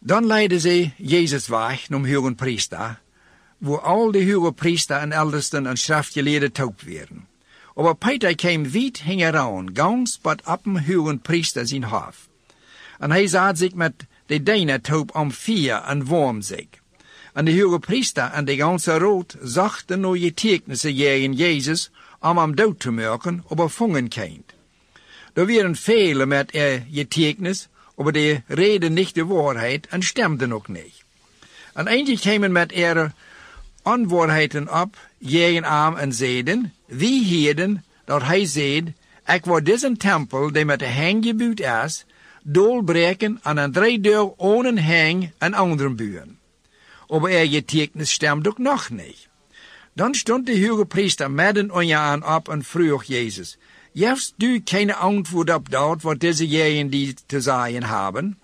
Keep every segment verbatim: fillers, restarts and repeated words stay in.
Dan leidden ze Jezus weg naar de hoge priester, waar al de hoge priester en eldersten en schriftgeleerden taub werden. Aber Peter kwam weit hingeran, ganz wat op een hoge priester zijn hof. En hij zat zich met de dijner taub om vier en warm zich. En de hoge priester en de ganze rood zachten naar je tekenissen jegen Jezus om hem dood te maken, aber vangen kind. Er waren vele met er je tekenis, aber die reden niet de waarheid en stemden ook niet. En eindelijk kwamen met er onwaarheden op, jegen hem en zeiden, wie hielden dat hij zeid, ik wil deze tempel, die met de hang gebouwd is, doorbreken en een drie deur ohne hang en anderen buren. Aber er je tekenis stemde ook nog niet. Dan stond de hoge priester midden aan op en vroeg Jezus, Jefst du keine antwoord op dat wat deze jegen die te zeggen hebben?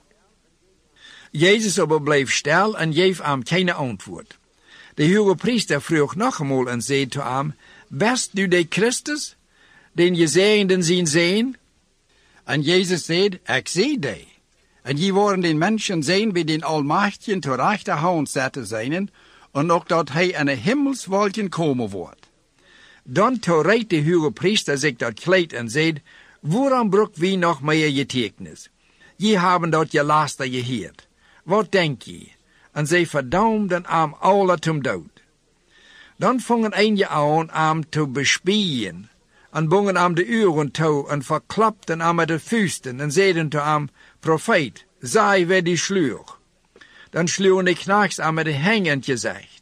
Jezus aber bleef stil en geef hem keine antwoord. De hoge priester vroeg nog eenmaal en zei te hem, best du de Christus, den je zeggenden zien zijn? En Jezus zei, ik zie die. En je worden den mensen zijn wie den Almachtigen te rechterhand zetten zijn, en ook dat hij in de hemelswolken komen wordt. Dan toereed de hoge priester zich dat kleed en zei, waarom broek wie nog meer je tekenis? Je hebben dat je laster geheerd. Wat denk je? En zij verdaumden hem alle zum dood. Dan vangen een je aan hem te bespien, en bongen hem de uren toe, en verklapten hem met de vuisten, en zeiden te hem, profeet, zij wer die sluur. Dan sluwen de knachts hem met de hang in het gezicht.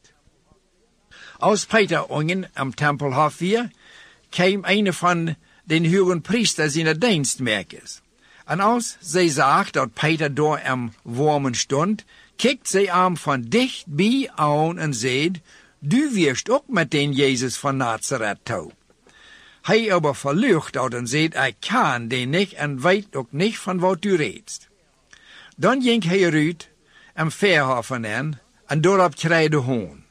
Als Peter ongen am tempelhof weer, kwam een van den hoge priester zijn dienstmerkers. En als zij zag dat Peter door am wormen stond, kijkt zij hem van dichtbij aan en zei, du wirst ook met den Jezus van Nazareth toe. Hij aber verlucht dat en zei, ik kan den niet en weet ook niet van wat u reedst. Dan ging hij eruit en verhoffen en, en doorop kreeg de hoon.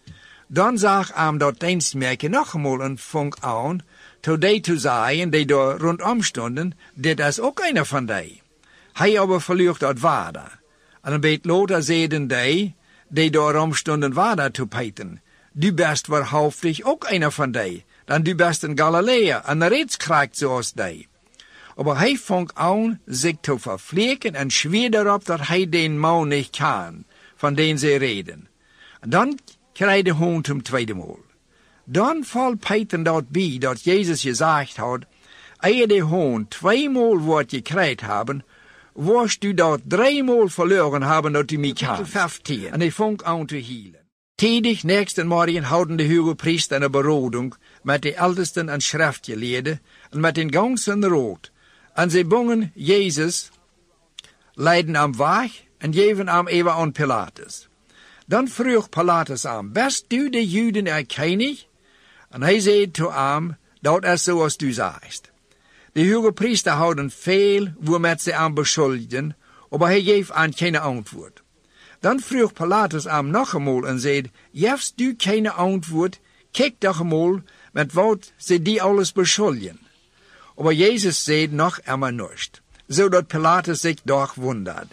Dan zag hem dat dienstmerken nog eenmaal en vong aan, tot die te zeggen, die daar rondom stonden, dit is ook een van die. Hij aber verlucht dat waarde. En een beetje later zeiden die, die daarom stonden waarde te pijten, du best waarhaftig ook een van die, dan du best een Galileer en een reedskrijgt zoals die. Aber hij vong aan zich te vervleken en zweer erop dat hij den man niet kan, van den ze reden. En dan kreeg de hoon zum tweede maal. Dan valt Peter dat bij dat Jezus gezegd had, eer de hoon tweemaal wordt gekregen hebben, worst u dat driemaal verloren hebben dat u mij kan. En hij vong aan te hielen. Tijdig nächsten morgen houden de hoge priester een beroding met de ältesten en schriftgeleerden en met den ganzen rood. En ze bongen Jezus, leiden am weg en geven am even aan Pilatus. Dan vroeg Pilatus aan, best du de Juden erkennig? En hij zei te hem, dat is zoals du zegt. De hoge priester houden veel waarmee ze hem beschuldigden, maar hij geeft aan geen antwoord. Dan vroeg Pilatus hem nog eenmaal en zei, jefst du geen antwoord, kijk toch eenmaal met wat ze die alles beschuldigen. Maar Jezus zei nog eenmaal niets, zodat Pilatus zich doch wonderde.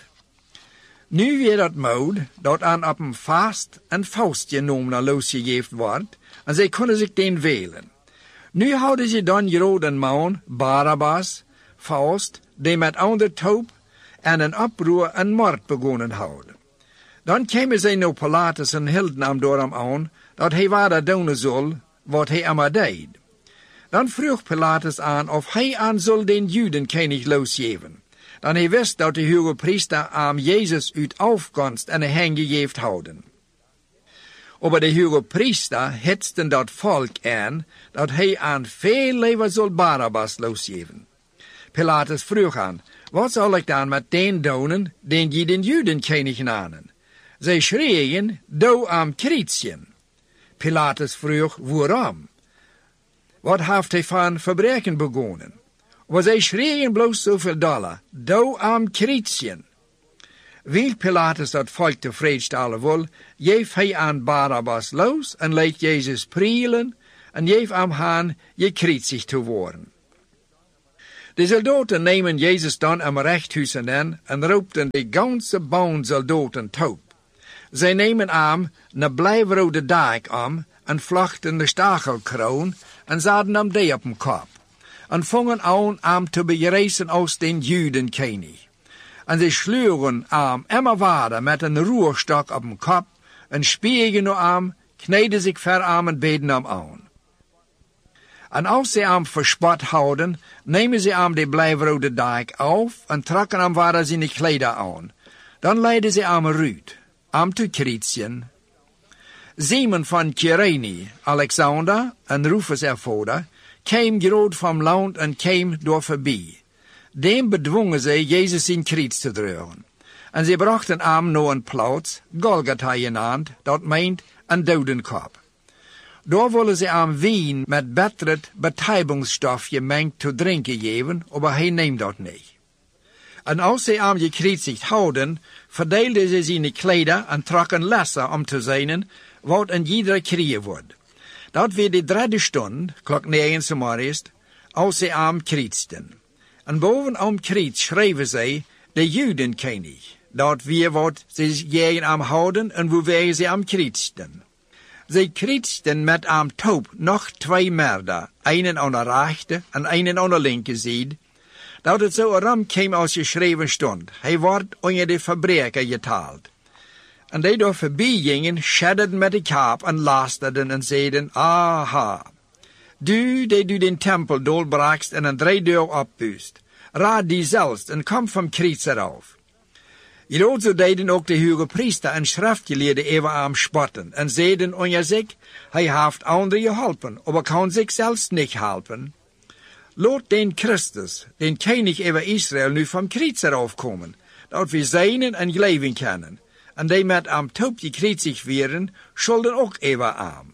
Nu weer dat moed, dat aan op een vast en faustje nomen losgegeven wordt, en zij konden zich den wählen. Nu houden ze dan Joden man, Barabbas, Faust, die met ander taub en een oproer en moord begonnen houden. Dan kwamen zij naar Pilatus en hielden hem door hem aan, dat hij waar doen zal, wat hij allemaal deed. Dan vroeg Pilatus aan of hij aan zal den Juden kenig losgeven. Dan hij wist dat de hoge priester aan Jezus uit afkomst en een hang gegeven houden. Aber de hoge priester hetsten dat volk aan, dat hij aan veel leven zal Barabbas losgeven. Pilatus vroeg aan, wat zal ik dan met den doen, den je den Juden kenig namen? Zij schreeuwen, doe am kruisje. Pilatus vroeg, waarom? Wat heeft hij van verbreken begonnen? Maar zij schreeuwen bloos zoveel dollar, doe am kruisje. Wil Pilatus dat volk tevreden stellen wil, geef hij aan Barabbas los en laat Jezus prielen en geef hem aan je kruisig te worden. De soldaten nemen Jezus dan am rechthuizen aan en roepten de ganse baan soldaten taub. Zij nemen am na blijvrode daak am en vlochten de stachelkroon en zaden am die op een kop. En vongen aan am te bereizen aus den Judenkönig. En zij sluwen am immer wader met een roerstok op een kop en spiegen nu am, kneden zich ver am en beden am aan. En als ze am verspot houden, nemen ze am de blijvrode daak auf en trekken am wader zijn kleider aan. Dan leiden ze am eruit, am te Kritien. Simon van Kyrene, Alexander en Rufus ervader, kwam groot van land en kwam door voorbij. Dem bedwongen ze Jezus in Kriet te dragen. En ze brachten am naar een plaats, Golgotha genaamd, dat meent een dodenkop. Daar willen ze am wien met betterd betijbingsstof gemengd te drinken geven, maar hij neemt dat niet. En als ze am gekriezigd houden, verdeelden ze zijn kleider en trokken lessen om te zijn, wat een iedere kriegen wordt. Dat weer de derde stond, klok negen 's morgens, als ze am krietsten. En boven am kriet schreven zij de Judenkönig, dat weer wat ze jegen am houden en woewege ze am krietsten. Zij krietsten met am taub nog twee merden, einen aan de rechte en einen aan de linker zijde, dat het zo erom kwam als geschreven stond. Hij wordt onder de verbreker getaald. En die door voorbij gingen, schedderden met de kaap en lasterden en zeiden, aha, du die du den tempel doorbraakst en een driedeur opbuust, raad die zelfs en kom van Kriet eraf. Hierover zo deden ook de hoge priester en schriftgeleerden even aan spotten en zeiden onder zich, hij heeft anderen geholpen, maar kan zichzelf niet helpen. Laat den Christus, den König over Israël, nu van Kriet eraf komen, dat we zijn en geloven kunnen. En die met am taub gekriezigd werden, schulden ook even aan.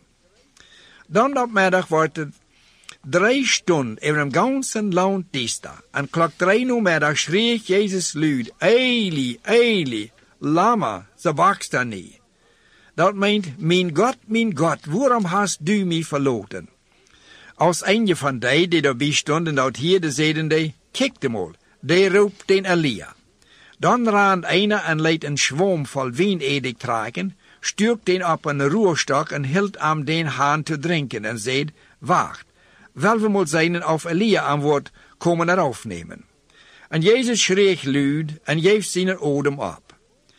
Dan dat middag wordt het drie stunden over een ganzen land diesta. En klok drie uur middag schreef Jezus luid, Eli, Eli, lama sabachthani. Dat meent, mijn God, mijn God, waarom hast du mij verloten? Als een van die die daarbij stonden, dat hier zeiden die, kijk de mal, die roept den Elia. Dan raan einer en leed een schwom vol wijnedig trekken, stuurt den op een roerstok en hield aan den haan te drinken en zei, wacht, wel we moet zijn of Elia aan wordt komen eraf nemen. En Jezus schreef luid en geeft zijn odem op.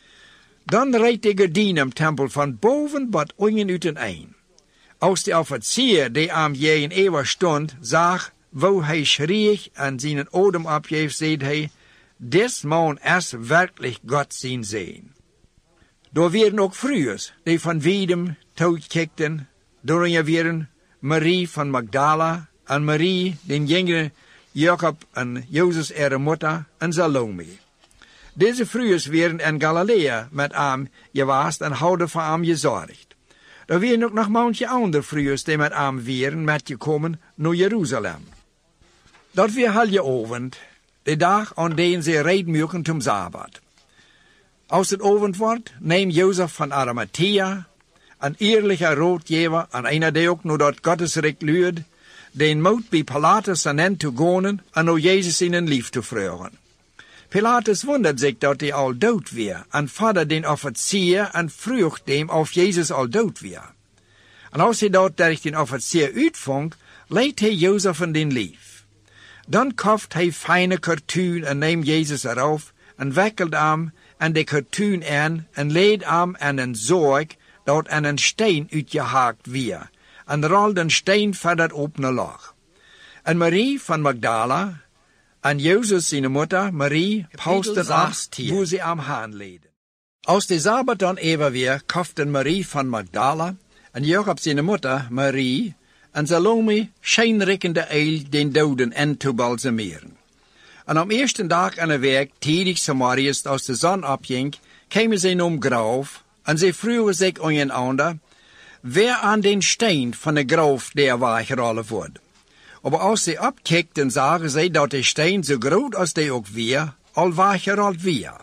Dan reed de gordijn im tempel van boven wat ongen uit een een. Als de officier die aan jeen eeuwen stond, zag, wo hij schreef en zijn odem opgeeft, zei hij, des man is werkelijk God zien zijn. Door werden ook vrouwers die van Wiedem toekijkten, door je werden Marie van Magdala en Marie, den jongere Jacob en Jozef ihre moeder en Salome. Deze vrouwers werden in Galilea met hem gewaast en houden voor hem gezorgd. Er werden ook nog manche andere vrouwers die met hem waren metgekomen naar Jeruzalem. Dat weer halje avond, de dag aan den ze reed zum Sabbat. Als het avond wordt, neemt Jozef van Arimathea, een eerlijke raadgever en einer die ook naar dat Gottesrecht luurt, den moed bij Pilatus aan hen te gaan en naar Jezus in een lief te vragen. Pilatus wundert zich dat hij al dood weer, en vader den officier en vroeg hem of Jezus al dood weer. En als hij dat durch den officier uitvond, leidt hij Jozef in den lief. Dan kocht hij fijne kartuun en neemt Jezus eraf en wikkelt hem en de kartuun aan en leed hem aan een zorg dat aan een steen uitgehaakt weer en rolde een steen verder opene lag. En Marie van Magdala en Jozef zijn moeder Marie posten af hoe ze hem aanleden. Als de Sabbat dan even weer koften Marie van Magdala en Jacob zijn moeder Marie en Salome schijnrikkende eil den doden en te balsameren. En am eerste dag aan de week, tidig Samariërs, als de zon opging, kwamen ze om graf en ze vroegen zich aan een ander, wer aan den steen van de graf der weggerollen wordt. Maar als ze opkijkten, zagen ze dat de steen zo groot als die ook weer, al weggerold weer.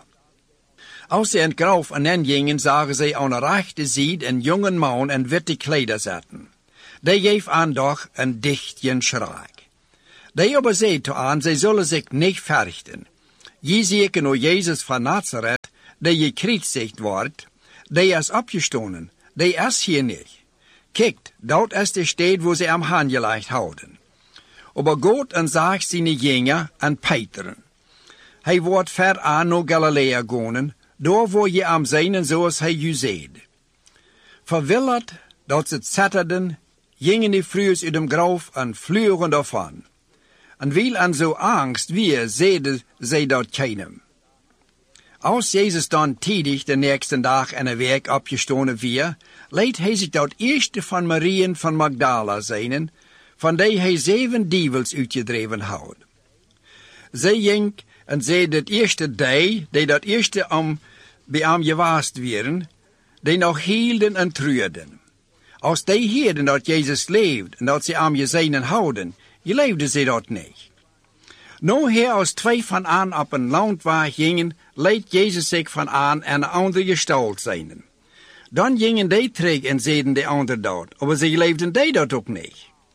Als ze in het graf aan gingen, zagen ze aan de rechte zijde een jonge man in witte kleider zitten. Die geef aan doch een dichtje schrik. Die aber zei aan, zij zullen zich niet verrichten. Je zeker no Jezus van Nazareth, die je gekruisigd wordt, die is opgestonden, die is hier niet. Kijk, dat is de stad wo ze am aangelegd houden. Aber God en zag zijn jünger en Peter. Hij wordt ver aan naar Galilea gaan, daar waar je am zijn zoals hij je zeid. Verwillerd dat ze zetterden, gingen die vroegs uit dem graf en vlugen daarvan. En wil aan zo angst weer zeiden zij dat keinem. Als Jezus dan tijdig de nächsten dag en een week opgestonden weer, leidt hij zich dat eerste van Marien van Magdala zijn, van die hij zeven dievels uitgedreven had. Zij ging en zei dat eerste die, die dat eerste am, bij hem gewaast werden, die nog hielden en treurden. Als die hielden dat Jezus leeft en dat ze hem gezien houden, leefden ze dat niet. Nou her als twee van aan op een landweg gingen, leidt Jezus zich van aan en een andere gestalt zijn. Dan gingen die terug en zeiden de ander dat, maar ze leefden die dat ook niet.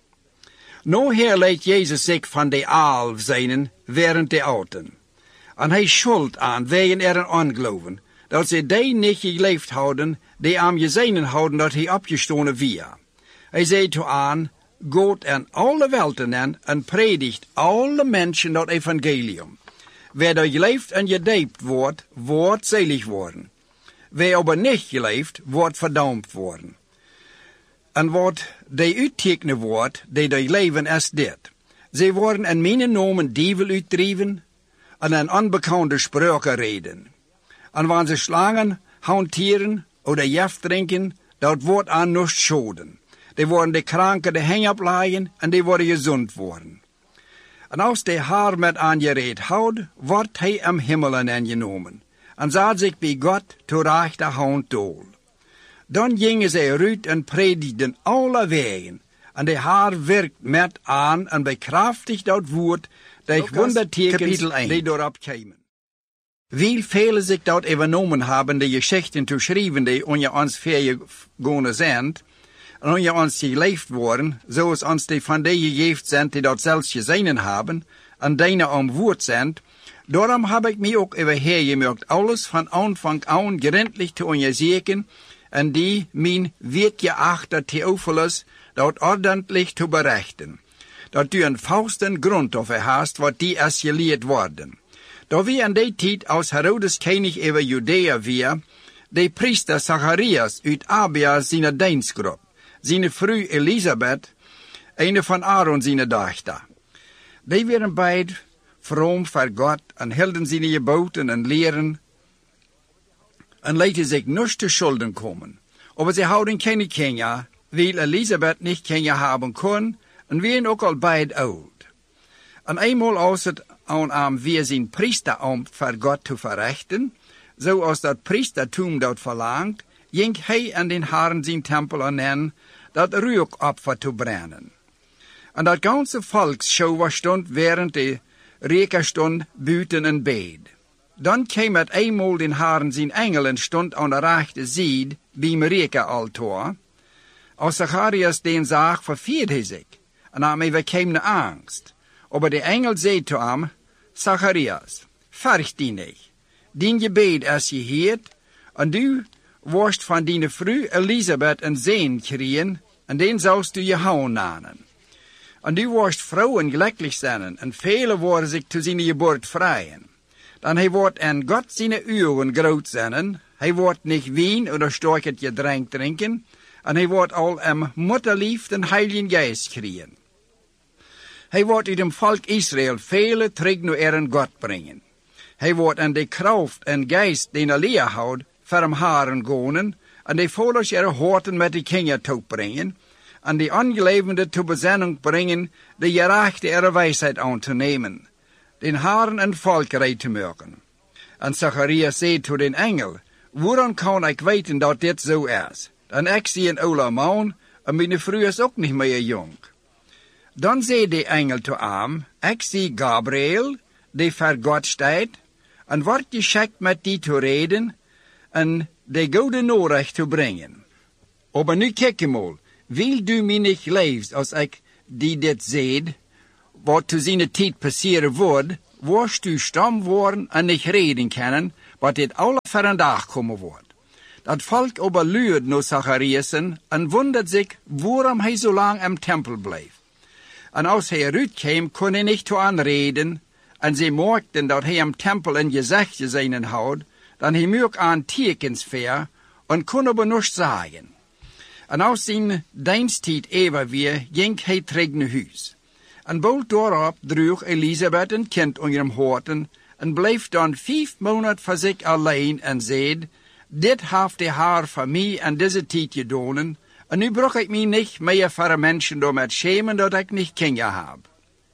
Nou her leidt Jezus zich van de alf zijn, während de ouden. En hij schuld aan wegen er een ongeloven, dat ze die niet geleefd houden, die hem gezien houden dat hij opgestonden weer. Hij zei toe aan, gaat en alle welten en predigt alle mensen dat evangelium. Wer er geleefd en gedoopt wordt, wordt selig worden. Wer aber niet geleefd, wordt verdampt worden. En wat die uittekenen wordt, die die leven is dit. Zij worden in mijn namen dievel uitdreven en een onbekende spreuken reden. En wanneer ze slangen, hanteren oder jef drinken, dat wordt aan niets schoden. Die worden de kranken de heng opleggen en die worden gezond worden. En als de haar met aangereed houdt, wordt hij am hemelen aangenomen. En zat zich bij God te rechter hand dool. Dan gingen zij uit en predigden alle wegen. En de haar werkt met aan en bekrachtigt dat woord, dat wondertekens die daarop kwamen. Wie velen zich dat overnomen hebben, de geschichten te schrijven die onder ons vergegaan zijn, en onder ons geleefd worden, zoals ons die van die gegeven zijn die dat zelfs gezien hebben, en die om woord zijn, daarom heb ik mij ook overhergemerkt, alles van aanvang aan gründlich te onderzoeken, en die mijn werkgeachte Theophilus dat ordentlich te berichten, dat u een vausten grond over hast, wat die is geleerd worden. Da wie in die tijd als Herodes koning over Judea weer, de priester Zacharias uit Abia zijn dienstgroep, zijn vrouw Elisabeth, een van Aaron zijn dochter. Die waren beide vroom voor God en hielden zijn geboden en leren en lieten zich niet te schulden komen. Maar ze houden geen kinderen, weil Elisabeth niet kinderen hebben kon en waren ook al beide oud. En eenmaal als het aan hem weer zijn priester om voor God te verrichten, zoals dat priestertum dat verlangt, ging hij en den Herren zijn tempel aan dat rookopfer te brennen. En dat ganze volksschouw was stond während de rekenstond buiten een bed. Dan kwam het eenmaal den Herren zijn engel en stond aan de rechte zijde bij een rekenaltaar. Als Zacharias den zag, vervierde hij zich en hij bekam de angst. Aber de engel zei te hem, Zacharias, furcht die niet. Dien gebed is geheerd, en du worst van die vrouw Elisabeth een zoon krijgen, en den zoust u je houden namen. En du worst vrouwen gelukkig zijn, en vele worden zich te zijn geboorte vrijen. Dan hij wordt en God zijn uren groot zijn, hij wordt niet wien oder sterket gedränk drinken, en hij wordt al een mutterlief den Heiligen Geist krijgen. Hij wordt uit dem volk Israël vele terug naar eren God brengen. Hij wordt aan de kracht en geest den Elia houdt, voor hem haren gonen, en de volks ere horten met de kinderen toe brengen, en de ongelevende te bezinning brengen, de gerechte ere wijsheid aan te nemen, den haren en volkerij te maken. En Zacharias zei tot den engel, waarom kan ik weten dat dit zo is? Dan ik zie een oude man, en mijn vrouw is ook niet meer jong. Dan zei de engel te hem, ik zie Gabriel, die voor God staat, en wordt geschikt met die te reden, en de goede noorrecht te brengen. Maar nu kijk eenmaal, wil du mij niet geloven als ik die dit zei, wat te zijn tijd passeren wordt, worst u stam worden en niet reden kennen, wat dit alle verandaag komen wordt. Dat volk overluurt no Zachariasen en wondert zich waarom hij zo lang im tempel bleef. En als hij eruit kwam, kon hij niet toe aanreden, en ze merkten dat hij im tempel in gezichtje zijn houdt, dan hij mocht aan tekens ver, en kon aber nichts zeggen. En als zijn diensttijd even weer, ging hij terug naar huis. En bald daarop droeg Elisabeth een kind onder hem horten, en bleef dan vijf maanden voor zich alleen en zei, dit heeft de Heer voor mij en deze tijd gedaan, en nu brug ik mij niet meer voor een mensen door met schemen dat ik niet kinderen heb.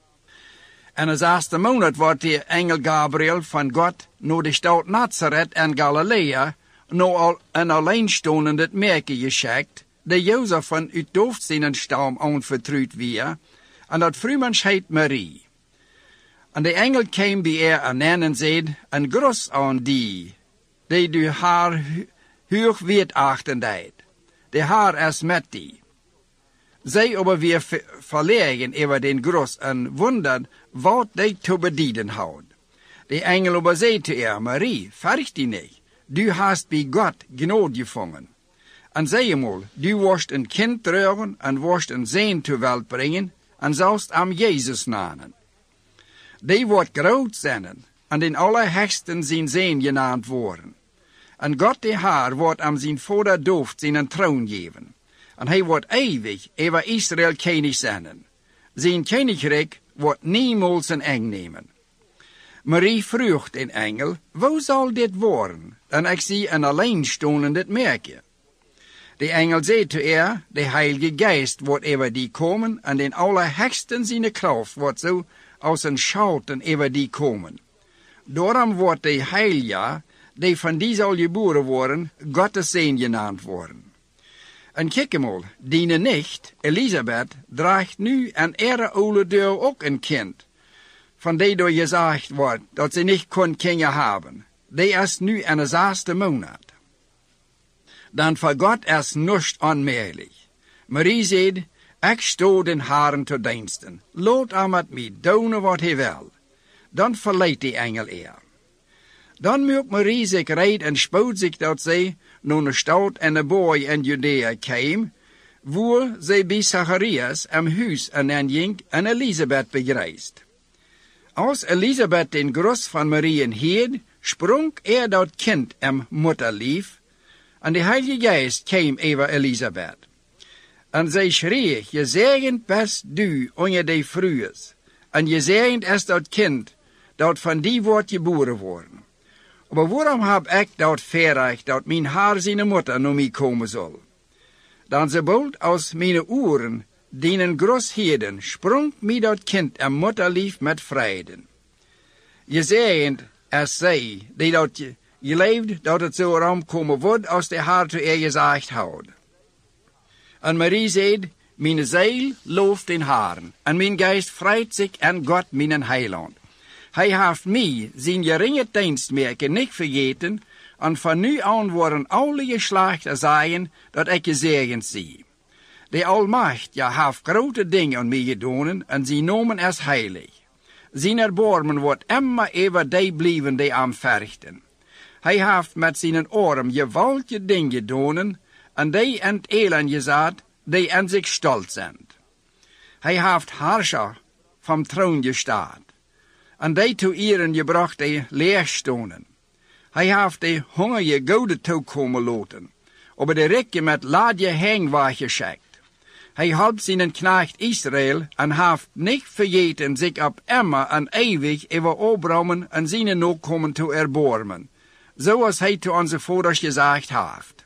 En als eerste maand wordt de engel Gabriel van God naar de stad Nazareth en Galilea, naar al een alleenstaande merken geschikt, de Jozef van uit Dooft zijn stam aanvertrouwd weer, en dat vrouwmens heet Marie. En de engel kwam bij haar aan en zei, een groet aan die, die du haar hoog weerachten deed. De Heer is met die. Zij aber weer verlegen over den groet en wonderd wat die te bedienen houdt. De engel aber zei te haar, Marie, fürcht die niet, du hast bij God genade gevangen. En zei eenmaal, du wirst een kind dragen en wirst een zoon ter wereld brengen, en zalst am Jezus namen. Die wordt groot zijn, en den Allerhoogsten zijn zoon genaamd worden. En God de Heer wordt am zijn vader Dooft zijn troon geven. En hij wordt eeuwig over Israël koning zijn. Zijn koninkrijk wordt niemals een eng nemen. Marie vroeg den engel, hoe zal dit worden? En ik zie een alleenstaande merkje. De engel zei te haar, de Heilige Geest wordt over die komen, en den Allerhoogsten zijn kracht wordt zo als een schouten over die komen. Daarom wordt de Heilige, die van die zal geboren worden, Gottes zoon genaamd worden. En kijk eenmaal, die nicht, Elisabeth, draagt nu aan ihre oude deur ook een kind, van die door gezegd wordt dat ze niet kon kinderen hebben. Die is nu in de zesde maand. Dan voor God is niets onmogelijk. Marie zei, ik sta den Herren te diensten. Laat hem met mij doen wat hij wil. Dan verleidt die engel er. Dan moet Marie zich rijden en spoedt zich dat zij naar de stad en de boy in Judea kwam, waar zij bij Zacharias am huis aan ging en Elisabeth begrijst. Als Elisabeth den groet van Marie hield, sprong er dat kind am mutterlief, en de Heilige Geest kwam over Elisabeth. En zij schreef, gezegend best du onder de vrouwen, en gezegend is dat kind dat van die wordt geboren worden. Maar waarom heb ik dat verrecht dat mijn haar zijn moeder naar mij komen zal? Dan zebald als mijn oren dienen gros heden, sprong mij dat kind en mutterlief met vreden. Gezegend is zij, die dat je, je leeft, dat het zo ramkomen wordt als de Heer te er gezegd houdt. En Marie zei, mijn ziel looft den Herren, en mijn geest vreit zich aan God mijn heiland. Hij heeft mij zijn geringe dienstmerken niet vergeten, en van nu aan worden alle geslachten zeggen dat ik gezegend zie. De Almacht ja heeft grote dingen aan mij gedaan, en zijn namen is heilig. Zijn erbarmen wordt immer over die blijven die aan verrichten. Hij heeft met zijn arm geweldige dingen gedaan, en die in het elend gezet, die in zich stolz zijn. Hij heeft herscher vom troon gestaan, en die toe ieren gebracht die leerstonen. Hij heeft de hongerige gouden toekomen laten, aber de rekke met ladje heng was geschikt. Hij helpt zijn knecht Israël en heeft niet vergeten zich op immer en eeuwig over Abraham en zijn nakomen te erbarmen, zoals hij te onze vaders gezegd heeft.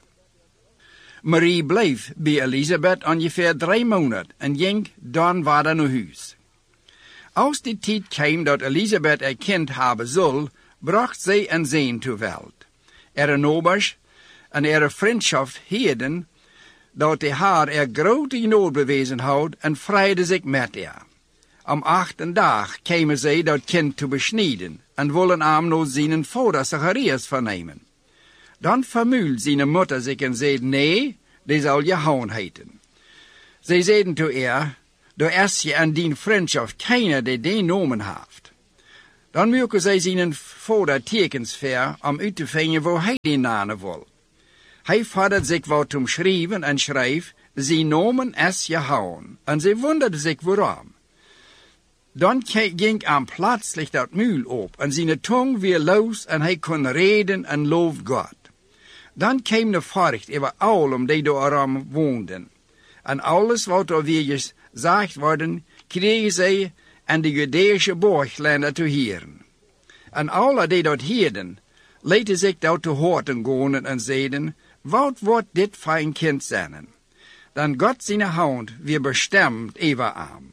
Marie bleef bij Elisabeth ongeveer drie maanden en ging dan verder naar huis. Als die tijd kwam dat Elisabeth een kind hebben zal, bracht zij een zoon ter wereld. Er nobers en er vriendschap hielden dat de Heer er grote nood bewezen had en vrijde zich met haar. Am achten dag kwamen zij dat kind te besnijden en willen hem naar zijn vader Zacharias vernemen. Dan vermuilt zijn moeder zich en zei, nee, die zal Johan heten. Zij zeiden te haar, door is je aan die vriendschap keiner die die nomen heeft. Dan maken zij zijn vader tekens ver om uit te vinden waar hij die namen wil. Hij vordert zich wat om schrijven en schrijf, zijn nomen is je houden, en zij wonderde zich waarom. Dan ging hem plötzlich dat muil op, en zijn tong weer los, en hij kon reden en loof God. Dan kwam de furcht over allen die daarom woonden. En alles wat er weer gezegd worden, kregen zij en de Judeische borglanden te horen. En alle die dat hielden, lieten zich dat te horen gaan en zeiden, wat wordt dit voor een kind zijn? Dan God zijn hand weer bestemd over hem.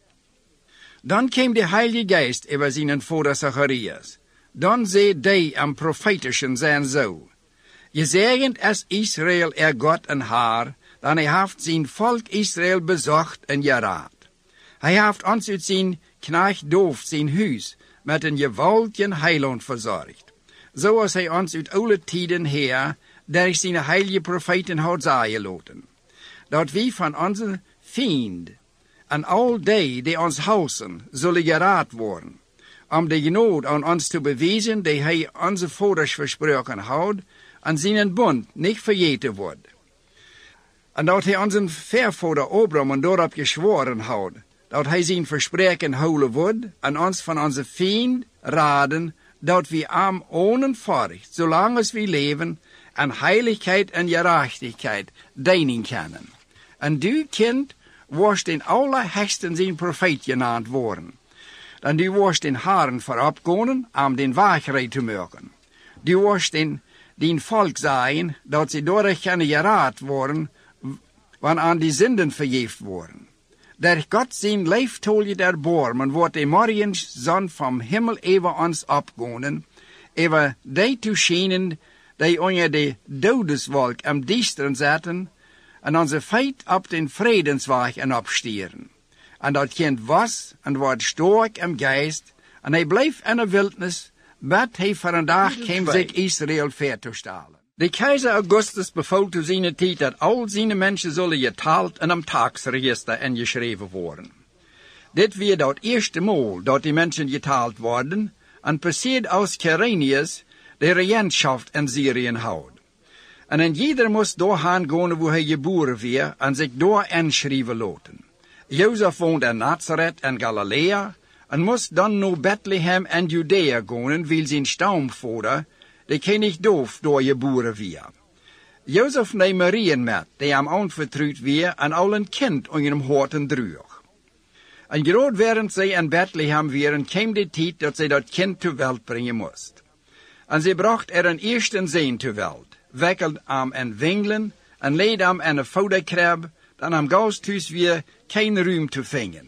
Dan kwam de Heilige Geest over zijn vader Zacharias. Dan zei hij am profetischen zijn zo. Je zegend is Israël er God en haar, dan hij heeft zijn volk Israël bezocht en geraad. Hij heeft ons uit zijn knecht Doof zijn huis met een gewaltigen heiland verzorgd. Zoals hij ons uit alle tijden her, door zijn heilige profeten had zaaien laten. Dat wij van onze vriend en al die die ons huizen zullen geraad worden, om de genade aan ons te bewijzen die hij onze vaders versproken houdt, en zijn bond niet vergeten wordt. En dat hij onze vervader Abraham daarop geschworen houdt, dat hij zijn verspreken houden wordt, en ons van onze vriend raden, dat we hem ohne furcht, zolang als we leven, en heiligheid en gerechtigheid dienen kunnen. En du kind worst in allerhechsten zijn profeet genaamd worden. En du worst in haren vooropgaan om den weg te maken. Du worst in den volk zijn, dat ze door kunnen geraad worden, wanneer aan die zinden vergeefd worden. Der God zijn leiftolje der bormen wordt de morgens zon van himmel over ons opgaan, over die te schijnen, die onder de dodeswolk am diesteren zetten, en onze feit op den vredensweg en opstieren. En dat kind was en wordt sterk im geest, en hij bleef in de wildnis, bet hij voor een dag kwam zich Israël ver te stellen. De keizer Augustus beval te zijn tijd dat al zijn mensen zullen geteld en am tagsregister ingeschreven worden. Dit weer dat eerste maal dat die mensen geteld worden, en passeert als Quirinius de regentschaft in Syrië houdt. En en jeder moest doorgaan gaan waar hij geboren werd en zich door inschrijven laten. Jozef woonde in Nazareth en Galilea en moest dan naar Bethlehem en Judea gaan, wil zijn stamvader, de koning Doof, door geboren werd. Jozef nam Maria met, die hem aanvertrouwd werd en al een kind onder hem horten droeg. En groot während zij in Bethlehem waren, kwam de tijd dat zij dat kind ter welt brengen moest. En zij bracht er een eerste zoon ter welt, wekkeld hem in wingelen en leed hem in een voederkrab, dan hem gauws thuis weer geen ruimte vingen.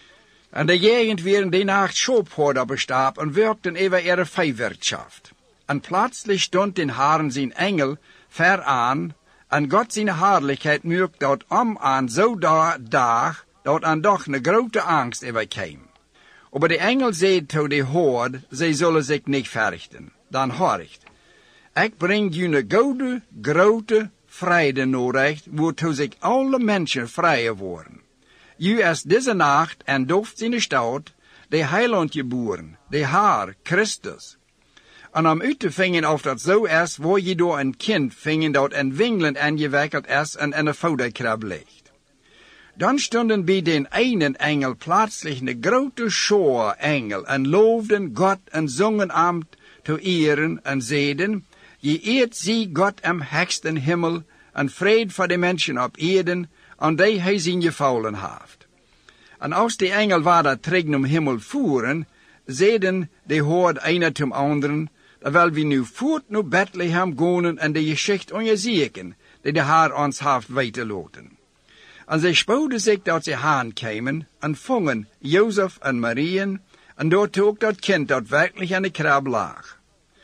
En de gegend waren die nacht schoophoorder bestaat en werkten over ihre vijvertschaft. En plötzlich stond den Haaren zijn engel ver aan, en God zijn heerlijkheid maakt dat om aan zo dag, dat aan doch een grote angst overkwam. Aber de engel zei tot de hoord, zij zullen zich niet verrichten. Dan horcht, ik breng je een goede, grote vrede nodig, waartoe zich alle mensen vrij worden. Je is deze nacht en dooft in de stad, de heiland geboren, de Haar, Christus. En om uit te vinden of dat zo is, waar je door een kind vinden dat in wingelen ingewikkeld is en in een voederkrab ligt. Dan stonden bij den einen engel plötzlich een grote schar engel en loofden God en zongen hem te eren en zeiden, je eert zie God im heksten himmel en vrede voor de mensen op Erden, aan die hij zijn gevouwen heeft. En als de engel waar dat terug om himmel voeren, zeiden de hoord einer zum anderen, dat wil we nu voort naar Bethlehem gaan en de geschichte onderzoeken, die de Heer ons heeft weiterlaten. En zij spoeden zich dat ze aankwamen en vongen Jozef en Marien, en dort ook dat kind dat werkelijk aan de krab lag.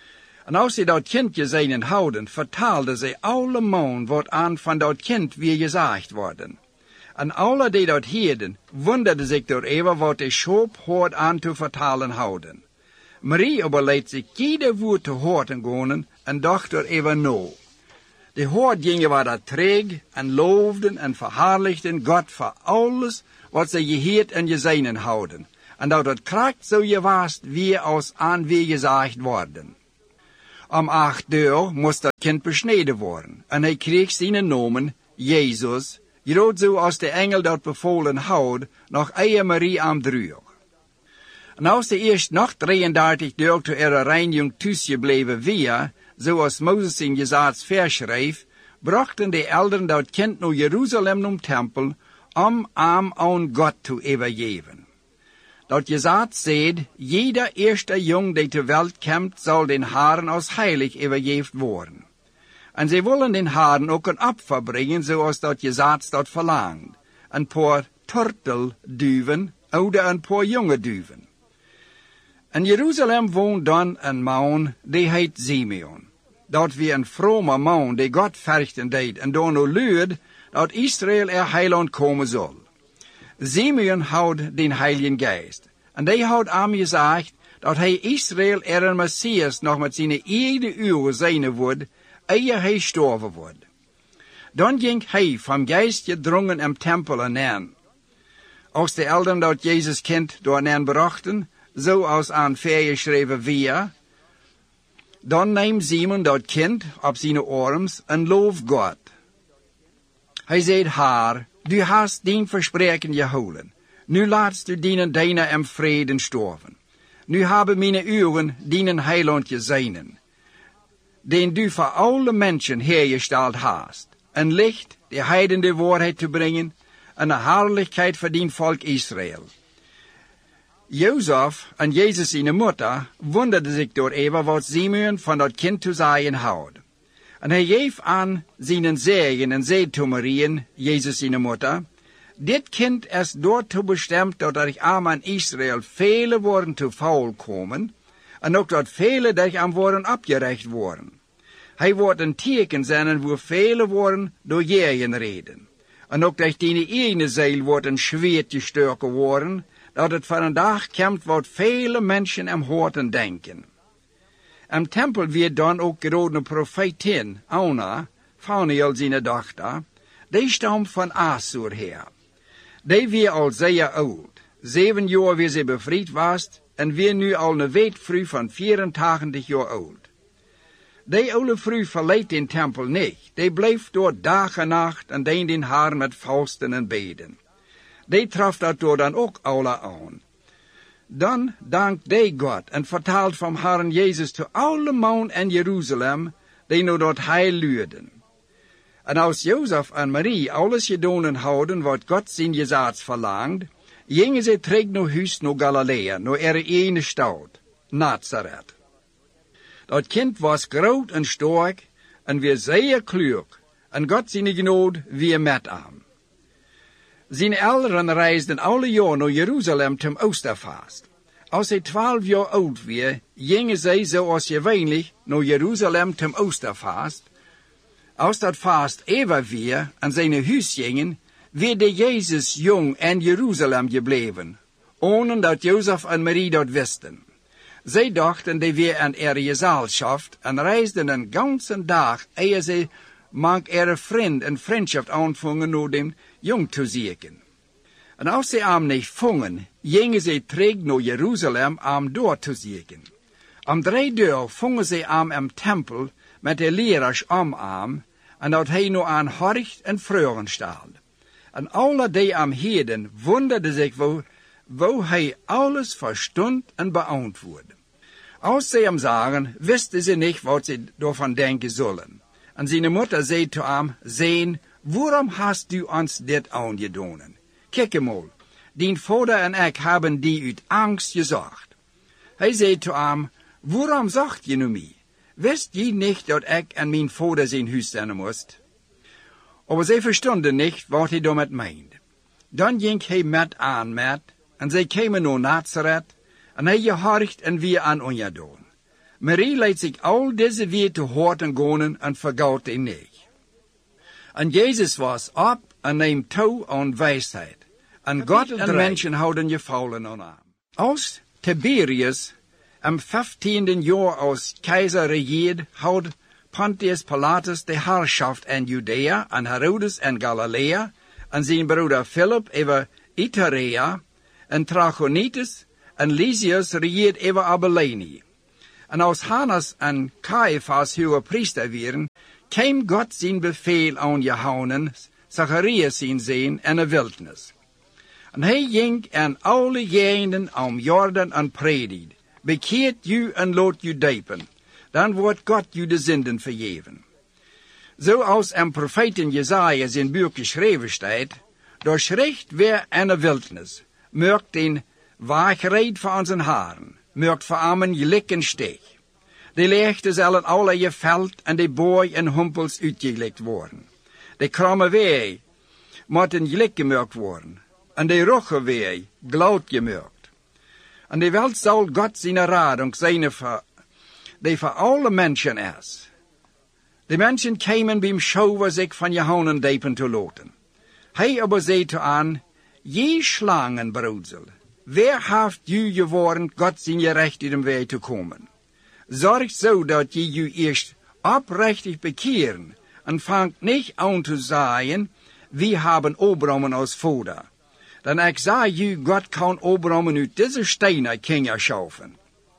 En als ze dat kind gezien houden, vertaalden ze allemaal wat aan van dat kind weer gezegd worden. En alle die dat hielden, wonderden zich daarover wat de schoop hoort aan te vertalen houden. Marie overleed zich ieder woord te horen gaan en dacht erover na. De hoordingen waren treeg en loofden en verhaarlijkten God voor alles wat ze geheerd en gezegnen houden. En dat het kracht zo gewaast wie als aan wie gezegd worden. Om acht uur moest dat kind besneden worden. En hij kreeg zijn naam, Jezus, groot zoals de engel dat bevolen houdt, nog eie Marie aan droeg. En als de eerst nog drieëndertig uur te er reiniging thuisgebleven weer, zoals Mozes in Jesaats vers schreef, brachten de elderen dat kind naar Jeruzalem om tempel, om hem aan God te overgeven. Dat Jesaat zegt, jeder eerste jong die ter welt komt, zal den Herren als heilig overgeven worden. En zij willen den Herren ook een opfer brengen, zoals dat Jesaat dat verlangt. Een paar turtelduiven, oder een paar jonge duiven. In Jeruzalem woont dan een man, die heet Simeon. Dat wie een vrome man, die God verchten deed, en dan nu luid, dat Israël er heiland komen zal. Simeon houdt den Heiligen Geest. En die houdt aan gezegd, dat hij Israël er een Messias nog met zijn eigen uren zijn wordt, eer hij sterven wordt. Dan ging hij van geest gedrongen im tempel aan. Als de elderen dat Jezus kind door aan brachten, zoals aan ver geschreven weer, dan neemt Simon dat kind op zijn arms en looft God. Hij zegt haar, du hast dien verspreken gehouden. Nu laatst u dienen deine em vreden sterven. Nu hebben mijn uren dienen heiland gezien, den du voor alle mensen hergesteld hast. Een licht, de heiden de waarheid te brengen, en een heerlijkheid voor dien volk Israël. Jozef en Jezus zijn moeder wonderden zich door even wat Simeon van dat kind te zeggen houdt. En hij geeft aan zijn zegen en zei te Marien, Jezus zijn moeder, dit kind is door te bestemd dat er aan aan Israël vele worden te faul komen, en ook dat vele dat aan worden opgerecht worden. Hij wordt een teken zijn en waar vele worden door jeën reden. En ook dat die ene ziel wordt een zweet gestoken worden, dat het van een dag komt wat vele mensen hem hoorten denken. Im tempel werd dan ook gerodene profetin, Anna, Phanuel zijn dochter, die stamt van Assur her. Die weer al zeer oud. Zeven jaar weer ze bevrijd was, en weer nu al een weetvrouw van vierentachtig jaar oud. Die oude vrouw verleed den tempel niet. Die bleef door dag en nacht en deed den haar met vasten en beden. Die traf dat door dan ook alle aan. Dan dankt die God en vertaalt van Herren Jezus te alle man in Jeruzalem, die nu dat heil luiden. En als Jozef en Marie alles gedaan houden wat God zijn gezaats verlangt, gingen ze terug naar huis naar Galilea, naar ihre ene stad, Nazareth. Dat kind was groot en sterk en weer zeer klug, en God zijn genade weer met hem. Zijn elderen reisden alle jaar naar Jeruzalem zum Oosterfast. Als hij twaalf jaar oud was, gingen zij zoals gewöhnlich naar Jeruzalem zum Oosterfast. Als dat vast even weer en zijn huis gingen, werd Jezus jong in Jeruzalem gebleven, ohne dat Jozef en Marie dat wisten. Zij dachten die weer aan ihre gezelschap en reisden een ganzen dag, eer ze mank ihre vriend en vriendschap aanvangen naar den jong te zieken. En als ze hem niet vonden, gingen ze terug naar Jeruzalem om door te zieken. Om drie uur vonden ze hem im tempel met de leraars om hem, en dat hij nu aan horcht en vreuren stelde. En alle die hem hielden, wonderden zich wo, wo hij alles verstond en beantwoordde. Als ze hem zagen, wisten ze niet wat ze daarvan denken zullen. En zijn moeder zei te hem, Zeen, waarom hast du ons dit aangedaan? Kijk eenmaal, dien vader en ik hebben die uit angst gezocht. Hij zei te hem, waarom zocht je nu mij? Wist je niet dat ik en mijn vader zijn huis zijn moest? Maar zij verstonden niet wat hij daarmee meende. Dan ging hij met aan met, en zij kwamen naar Nazareth, en hij gehorcht en weer aan ongedaan. Marie liet zich al deze weer te horen gaan en vergoot hij niet. En Jezus was op en neemt toe aan wijsheid. En God en mensen houden gevallen aan hem. Als Tiberius im vijftiende jaar als keizer regeerde, had Pontius Pilatus de heerschaft en Judea, en Herodes en Galilea, en zijn broeder Philip over Iturea, en Trachonitis, en Lysias regeert over Abilene. En als Hannas en Caiaphas hoge priester waren, kwam God zijn bevel aan Johannes, Zacharias zijn zoon, en de wildnis. En hij ging en alle gegenden om Jordan en predikte, bekeert u en laat u doopen, dan wordt God u de zinden vergeven. Zoals in profeten Jesaja zijn boek geschreven staat, door schrift weer en de wildnis, merkt een waagreed voor onze haren, merkt voor armen je likken steeg. De lichten zullen alle je veld en de booi en humpels uitgelegd worden. De kromme wei moeten gelijk gemerkt worden, en de rugge wei glad gemerkt. En de welt zal God zijn radung zijn voor, die voor alle mensen is. De mensen kwamen bij hem schouwen zich van Johannes diepen te laten. Hij aber zei aan, je slangenbroedsel, wer heeft u gewarnt God zijn je recht in de weg te komen? Zorg zo dat je je eerst oprechtig bekeren en vangt niet aan te zeggen, we hebben Abraham als vader. Dan ik zei je, God kan Abraham uit deze stenen kinderen schaffen.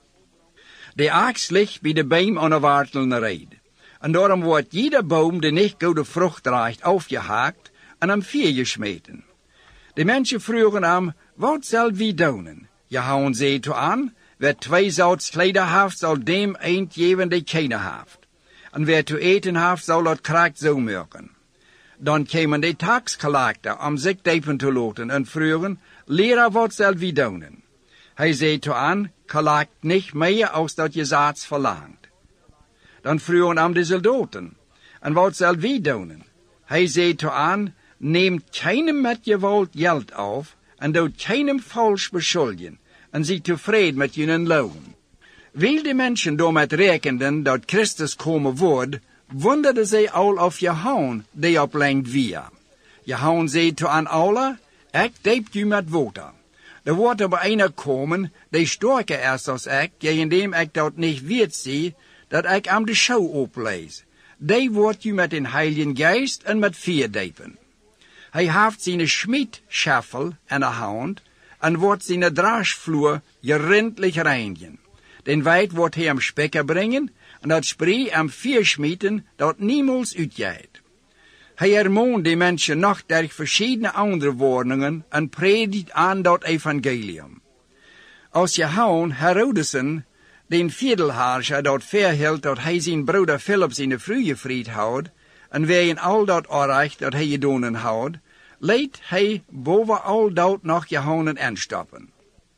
De ax ligt bij de boom aan de wartelende reed. En daarom wordt jeder boom die niet goede vrucht draagt afgehaakt en hem vuur gesmeten. De mensen vroegen hem, wat zal we doen? Johannes zei toe aan, wer twee zouts kleider heeft, zal dem eend geven die keine heeft. En wer te eten heeft, zal dat kraakt zo merken. Dan kwamen de taxcollector om zich diepen te laten en vroegen, leraar, wat zal we doen? Hij zei toe aan, collect niet meer als dat je zaad verlangt. Dan vroegen hem de soldaten, en wat zal we doen? Hij zei toe aan, neemt keinem met geweld geld af en doet keinem vals beschuldigen en zie tevreden met jullie loon. Wil de mensen daarmee rekenden dat Christus komen wordt, wonderden zij al of Johannes die oplengt via. Johannes zei toe aan alle, ik deept u met water. Er wordt aber einer komen, die sterker is als ik, indem ik dat niet weet zie, dat ik aan de show oplees. Die wordt u met een Heiligen Geest en met vuur diepen. Hij heeft zijn schmiedschaffel in de hand en wordt zijn draasvloer gerindlich reinigen. Den wijd wordt hij hem spekken brengen en dat spree hem vuur schmieten dat niemals uitgaat. Hij ermoont de mensen nog door verschillende andere woningen en predikt aan dat evangelium. Als Johannes Herodesen, den vierdelherrscher, dat verhield dat hij zijn broeder Philip in de vrije vriend houdt, en wegen al dat oorrecht dat hij gedaan houdt, leidt hij boven al dat nog Johannes aanstappen.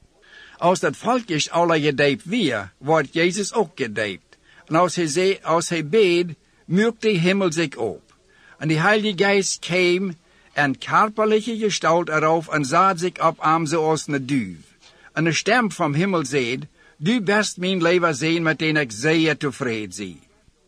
Als dat volkjes alle gedijpt weer, wordt Jezus ook gedijpt. En als hij, zei, als hij beed, merkt de hemel zich op. En de Heilige Geist kwam en körperliche gestalt erop en zat zich op hem zoals een duif. En de stem van hemel zei, du best mijn leven zijn met den ik zeer tevreden zie.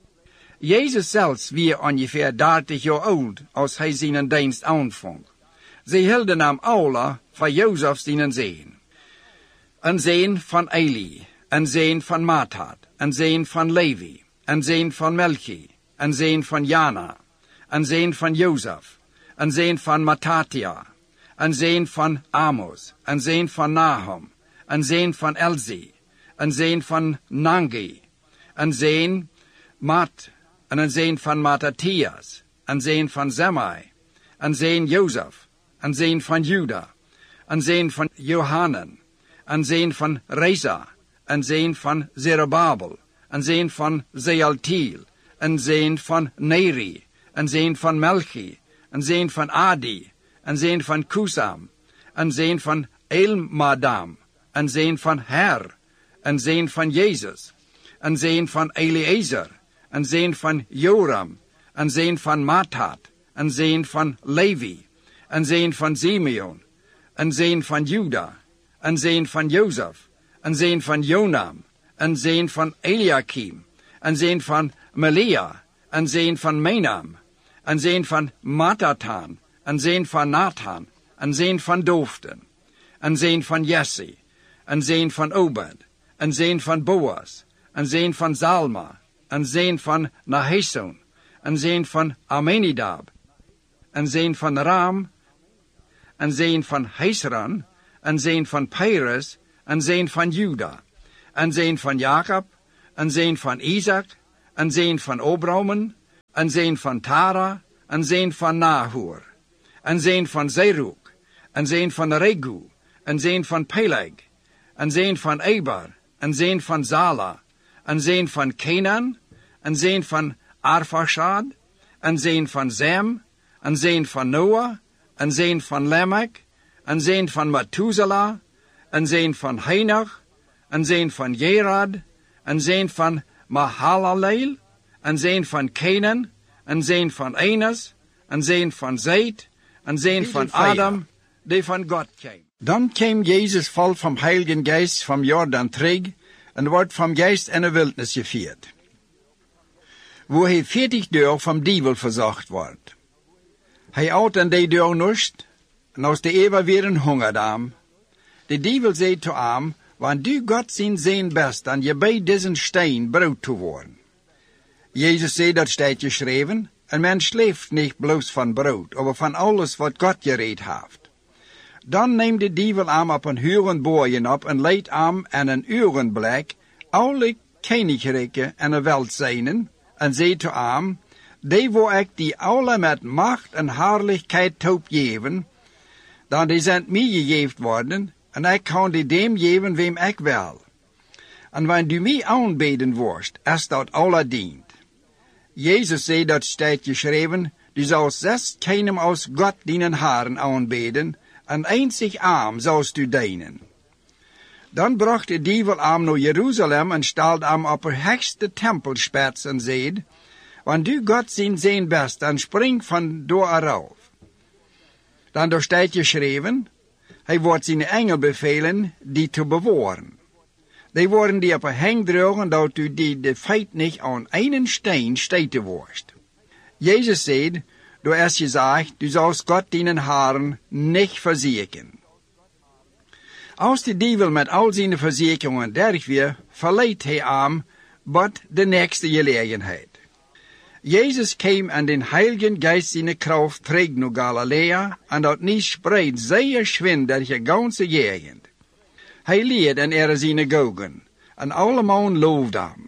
Jezus zelfs was ongeveer dertig jaar oud als hij zijn dienst aanvang. Ze hielden hem alle voor Jozef zijn zoon. Een zoon van Eli, een zoon van Matat, een zoon van Levi, een zoon van Melchi, een zoon van Jana, een zoon van Jozef, een zoon van Matatia, een zoon van Amos, een zoon van Nahum, een zoon van Elzi, een zoon van Nangi, een zoon Mat, en een zoon van Mattathias, een zoon van Zemai, een zoon Jozef, een zoon van Juda, een zoon van Johanan, een zoon van Reza, een zoon van Zerubbabel, een zoon van Zealtiel, een zoon van Neri, een zoon van Melchi, een zoon van Adi, een zoon van Kusam, een zoon van Elmadam, een zoon van Her, een zoon van Jezus, een zoon van Eliezer, een zoon van Joram, een zoon van Matat, een zoon van Levi, een zoon van Simeon, een zoon van Juda, een zoon van Jozef, een zoon van Jonam, een zoon van Eliakim, een zoon van Melea, een zoon van Menam, een zoon van Matatan, een zoon van Nathan, een zoon van Doften, een zoon van Jesse, een zoon van Obed, een zoon van Boas, een zoon van Zalma, een zoon van Nahason, een zoon van Aminadab, een zoon van Ram, een zoon van Hezron, een zoon van Perez, een zoon van Juda, een zoon van Jacob, een zoon van Isaac, een zoon van Abraham, een zoon van Tara, een zoon van Nahor, een zoon van Zeruk, een zoon van Regu, een zoon van Peleg, een zoon van Eber, een zoon van Zala, een zoon van Kenan, een zoon van Arphaxad, een zoon van Sem, een zoon van Noah, een zoon van Lamech, een zoon van Methuselah, een zoon van Henoch, een zoon van Jerad, een zoon van Mahalaleel, een zoon van Kenan, een zoon van Enos, een zoon van Zet, een zoon van Adam, die van God kwam. Dan kwam Jezus vol vom Heiligen Geist vom Jordan terug en wordt vom Geist in de wildnis gevierd, wo hij veertig dagen vom dievel verzocht wordt. Hij oud en die dag nust, en als de eeuwen weer een hongerdam. De dievel zei te hem, want du God zijn zijn best, en je bij deze steen brood te worden. Jezus zei, dat staat geschreven, een mens leeft niet bloos van brood, maar van alles wat God gereed heeft. Dan neemt de dievel hem op een huren boeien op en leidt hem en een urenblik alle koninkrijken en de welt zijnen, en zei te hem, die wo ik die alle met macht en heerlijkheid toop geven, dan die zijn mij gegeven worden, en ik kan die dem geven wem ik wil. En wanneer du mij aanbeden worst, is dat alle dient. Jezus zei dat staat geschreven, du zoudt zes keinem aus God dienen haren aanbeden, en einzig arm zoust u dienen. Dan bracht de dievel hem naar Jeruzalem en stelde hem op de hoogste tempelspits en zei, want du God zijn zijn best, en spring van door eraf. Dan daar staat geschreven, hij wordt zijn engel bevelen die te bewaaren. Die worden die op een heng drogen, dat u die de feit niet aan een steen steten worst. Jezus zei, du hast gesagt, du sollst Gott dienen haren nicht versichern. Als de dievel met al zijn verzekeringen derg weer, verleidt hij hem tot de nächste gelegenheid. Jezus kwam en den Heiligen Geist zijn kracht terug naar Galilea, en dat niet spreidt zeer schwind door de ganze gegend. Hij leerde en er zijn gogen, en allemaal loofde hem.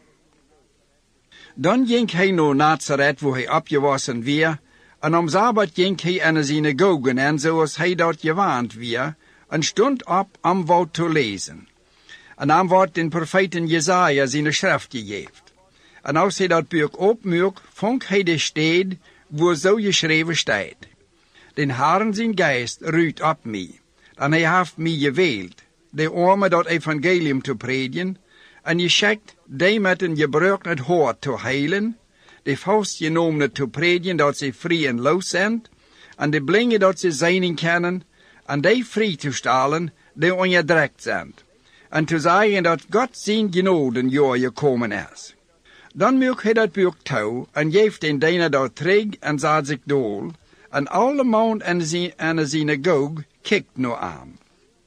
Dan ging hij naar Nazareth, waar hij opgewassen weer, en om Sabbat ging hij in de synagogen en zoals hij dat gewend weer, en stond op om wat te lezen. En dan wordt den profeten Jesaja zijn schrift gegeven. En als hij dat boek opmerkt, vond hij de stad, waar zo geschreven staat. Den Herren zijn geest ruht op mij, en hij heeft mij gewild, de armen dat evangelium te predigen, en je schickt die met een gebroken het hart te heilen, de vastgenomenen te predigen dat ze vrij en los zijn, en de blinde dat ze zijn kennen, en die vrij te stellen die onderdrukt zijn, en te zeggen dat God zijn genodenjaar gekomen is. Dan merkt hij dat boek toe, en geeft den diener dat terug en zet zich dool, en alle man in de synagoge kijkt naar aan.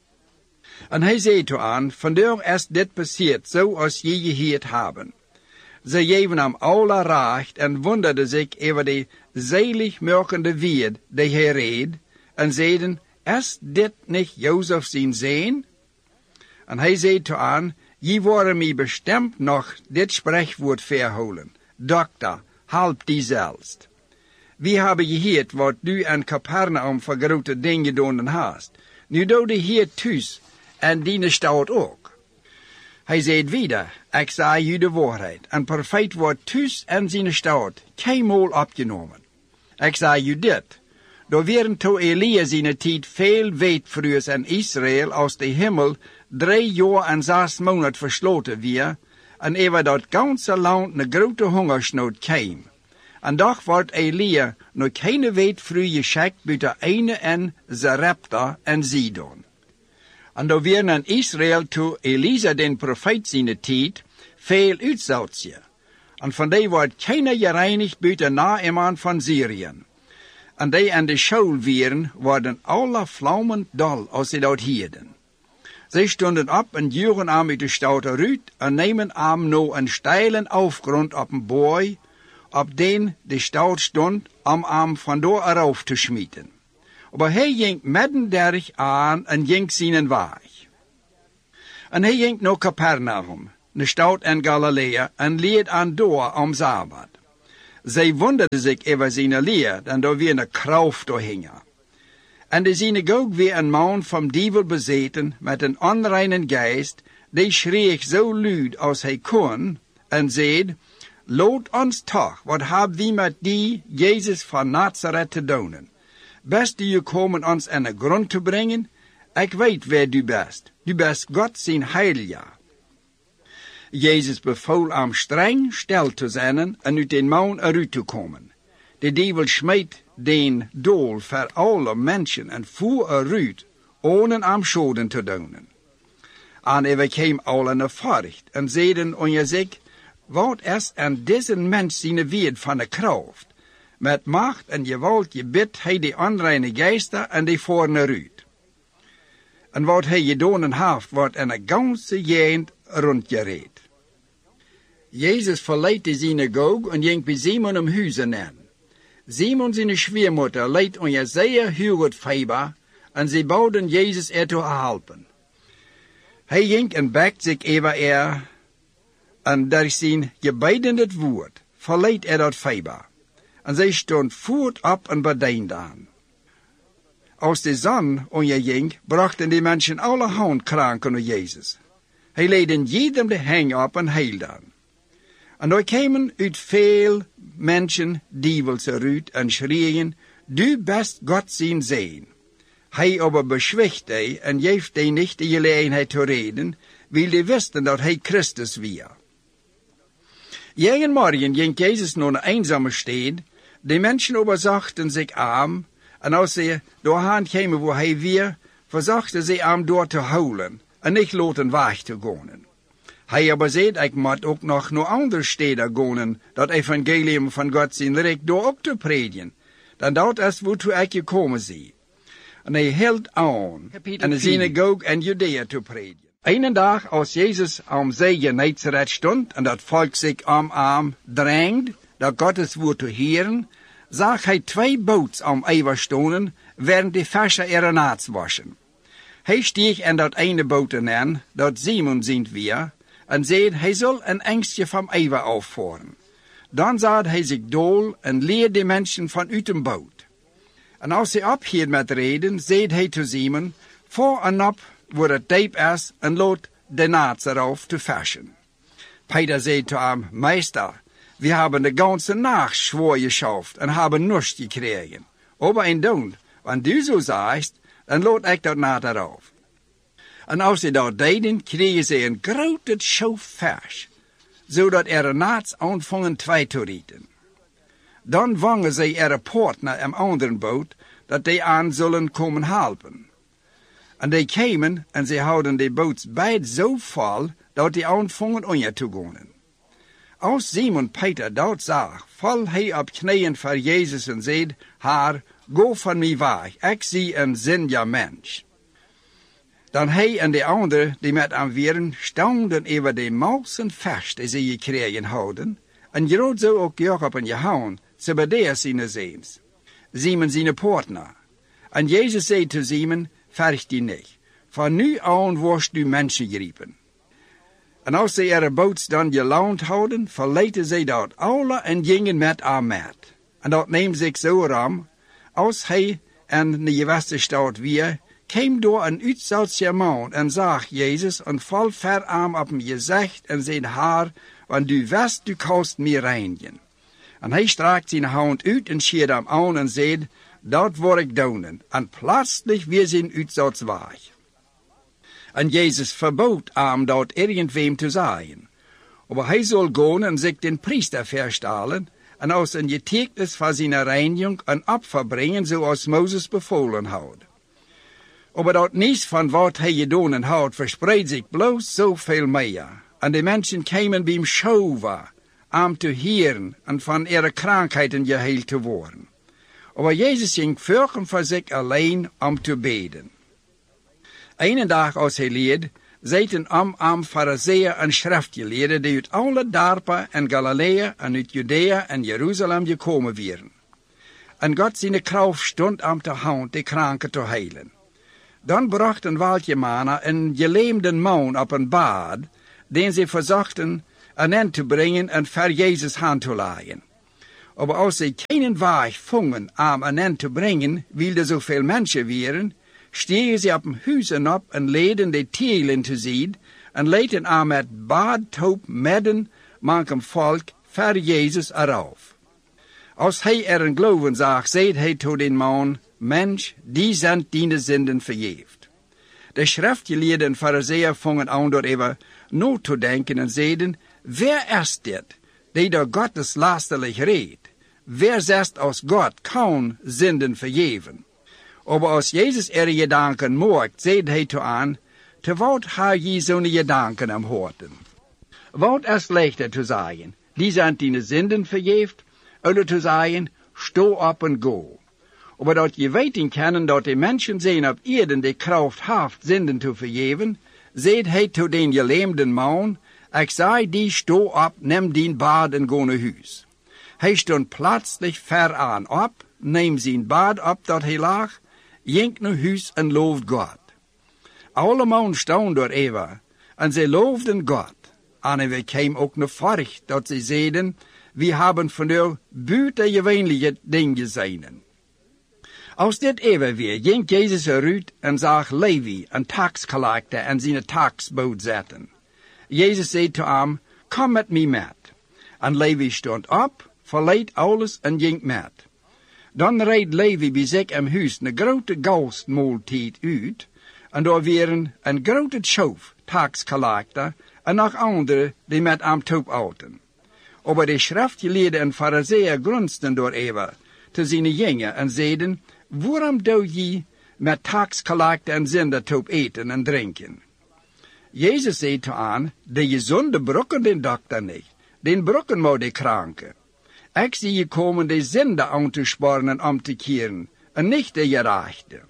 En hij zei te aan, vandaag is dit passiert zoals je gehoord hebben. Ze geven hem alle recht en wonderden zich over de zaligmakende woord die hij reed, en zeiden, is dit niet Jozef zijn zoon? En hij zei te aan, je worden mij bestemd nog dit spreekwoord verholen. Dokter, help die zelfs. We hebben gehoord wat du in Capernaum voor grote dingen gedaan hast. Nu doe de hier thuis en die stad ook. Hij zei wieder, ik zei u de waarheid, een profeet wordt thuis in zijn stad keinmaal opgenomen. Ik zei u dit, door werden to Elia zijn tijd veel weetvrugers in Israël als de hemel drie jaar en zes maanden versloten weer, en over dat ganze land een grote hongersnood kwam. En doch wordt Elia nog geen weetvrug geschikt buiten ene en Zarepta en Sidon. En daar werden in Israël to Elisa den profeet zijn tijd veel uitzoutje. En van die wordt keiner gereinigd buiten Naaman van Syrië. En die in de school waren, worden alle vlammen dol als ze dat hielden. Zij stonden op en duwen hem uit de stoute ruut en nemen hem nou een steilen afgrond op een booi, op den de stout stond, om hem vandoor eraf te schmieten. Maar hij ging midden derg aan en ging zijn weg. En hij ging naar Capernaum, de stad in Galilea, en leed aan door om Sabbat. Zij wonderden zich over zijn leer, en daar weer een kracht doorhingen. En de synagoge weer een man van dievel bezeten met een onreine geest, die schreef zo luid als hij kon, en zei, laat ons toch, wat hebben we met die, Jezus van Nazareth te doen? Best je komen ons in de grond te brengen, ik weet wie du best. Du best God zijn heilige. Jezus beval hem streng stil te zijn en uit den man eruit te komen. De dievel smeet den dool voor alle mensen en voer eruit, ohne hem schoden te doen. En er kwam alle naar furcht en zeiden onder zich, wat is aan deze mens zijn weerd van de kracht? Met macht en geweld gebiedt hij de onreine geesten en die voeren eruit. En wat hij gedaan heeft, wordt in een ganse gegend rondgereed. Jezus verliet de synagoge en ging bij Simon om huizen in. Simon zijn schwiegermoeder leed onder zeer hoog feber en ze boden Jezus ertoe helpen. Hij ging en bekt zich over er en door zijn gebeidende woord verliet er dat feber. En zij stond voort op en bedeinde aan. Als de zon onderging, brachten die mensen allerhand kranken naar Jezus. Hij leidde jedem de hang op en heilde aan. En er kwamen uit veel mensen dievels eruit en schreeuwen, du best God zijn zijn. Hij aber beschwicht die en geeft die niet de gelegenheid te reden, wil die wisten dat hij Christus was. Jegen morgen ging Jezus naar een eenzame stad, de mensen overzachten zich aan, en als ze doorheen kwamen waar hij was, verzachten ze hem door te houden en niet laten weg te gaan. Hij aber zei, ik moet ook nog naar andere steden gaan, dat evangelium van God zijn rijk door ook te predigen. Dan dat is waartoe ik gekomen zie. En hij hield aan, en de synagoge in Judea te predigen. Een dag, als Jezus am zee Genezareth stond, en dat volk zich om hem drängt, dat Gottes woord te horen, zag hij twee boten am ever stonden, während die Fischer ihre naats waschen. Hij stieg in dat ene boot in, dat Simon zijn weer, en zei, hij zal een engstje van ever afvoeren. Dan zat hij zich dool en leerde de mensen van uit een boot. En als hij ophield met reden, zei hij te Simon, voor en op waar het diep is, en laat de naad erop te vissen. Peter zei te hem, meester, we hebben de ganze nacht zwaar geschaft en hebben niets gekregen. Aber een doen, want du zo zegt, dan laat ik dat naad erop. En als ze dat deden, kregen ze een grote schoof vis, zodat er nachts aanvangen twee te rieten. Dan vangen ze er partner in andere boot, dat die aan zullen komen helpen. En die kwamen en ze houden de boot beid zo vol, dat die aanvangen onder te gaan. Als Simon Peter dat zag, val hij op knieën voor Jezus en zei, Heer, go van mij weg, ik zie een zinja mens. Dan hij en de anderen die met hem waren, staunden over de mausen vis die ze gekregen hadden, en groot zo ook Jacob en Johannes, Zebedeus zijn zeens, Simon zijn partner. En Jezus zei te Simon, vergt die niet, van nu aan wordt u mensen geriepen. En als ze er boots dan geloond hadden, verlieten ze dat alle en gingen met hem met. En dat neemt zich zo ram, als hij in de gewaste stad weer, kwam door een uitzoutse man en zag Jezus en val ver aan op hem gezicht en zei haar, want du wist, du kost mij reinigen. En hij strakte zijn hand uit en schierde hem aan en zei, dat wil ik doen. En plotseling weer zijn uitzouts weg. En Jezus verbood hem dat irgendwem te zeggen. Maar hij zal gaan en zich den priester verstellen en als een getekens van zijn reinigung een opfer brengen zoals Mozes bevolen had. Maar dat niets van wat hij gedaan had verspreidt zich bloos zoveel meer. En de mensen kwamen bij hem schoven, om te horen en van ihre krankheden geheeld te worden. Maar Jezus ging vurgen voor zich alleen om te beden. Een dag als hij leed, zaten om am Fariseeën en schriftgeleerden die uit alle dorpen en Galilea en uit Judea en Jeruzalem gekomen waren. En God zijn kracht stond om te hand de kranken te heilen. Dan bracht een waaltje mannen een gelähmte man op een bad, den ze verzochten een end te brengen en voor Jezus hand te leggen. Maar als ze geen weg vonden om een end te brengen, wilden zoveel mensen waren, stegen ze op een huizen op en leden de telen te zien en leiden aan met badtoop midden manchem volk voor Jezus eraf. Als hij er een geloven zag, zei hij tot den man, mens, die zijn die zinden vergeeft. De schriftgeleerden en fariseeën vangen aan door even na te denken en zeiden, wer is dit, die door Gottes lasterlijk redt? Wer zegt als God kan zinden vergeven? Maar als Jezus er gedanken maakt, zei hij toe aan, te wat ha je zo'n gedanken am horten? Wat is leichter te zeggen, die zijn die zinden vergeeft, oder te zeggen, sto op en go. Maar dat je weten kennen dat de mensen zijn op eerden de kracht haft zinden te vergeven, zei hij tot den gelähmten man, ik zei die sto op, neem dien bad en go naar huis. Hij stond plötzlich ver aan op, neem zijn bad op dat hij lag, ging naar huis en looft God. Alle man stonden door even, en ze loofden God. En we kwamen ook naar vorig, dat ze zeiden, we hebben van u buitengewöhnliche dingen gezien. Als dit even weer, ging Jezus eruit en zag Levi, een taxcollector, en zijn taxboot zetten. Jezus zei te hem, kom met mij met. En Levi stond op, verliet alles en ging met. Dan reed Levi bij zich in huis een grote gastmaaltijd uit, en daar waren een grote schoof taxcollector en nog anderen die met hem toep aten. Maar de schriftgeleerden en fariseeën grunsten door even te zijn jongen en zeiden, waarom doe je met taxcollector en zinder toep eten en drinken? Jezus zei te aan, de gezonde brokken den dokter niet, den brokken maar de kranken. Ik zie je komen de zinder aan te sporen en om te keren, en niet de gerechte.